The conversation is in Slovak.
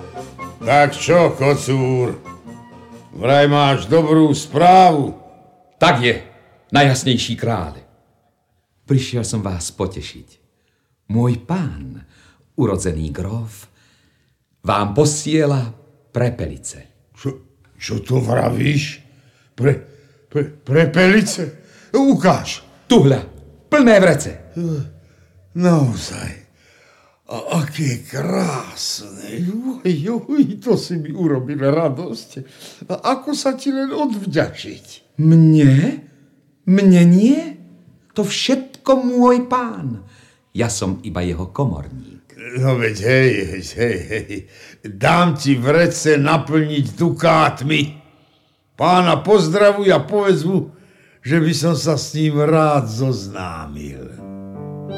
Tak čo, kocúr? Vraj máš dobrú správu. Tak je, najjasnejší kráľ. Prišiel som vás potešiť. Môj pán, urodzený gróf, vám posiela prepelice. Čo to vravíš? Prepelice? Ukáž. Tuhľa, plné vrece. Naozaj. A aké krásne. To si mi urobil radosť. A ako sa ti len odvďačiť? Mne? Mne nie? To všetko môj pán. Ja som iba jeho komorník. No veď hej. Dám ti vrece naplniť dukátmi. Pána pozdravuj a povedz mu, že by som sa s ním rád zoznámil.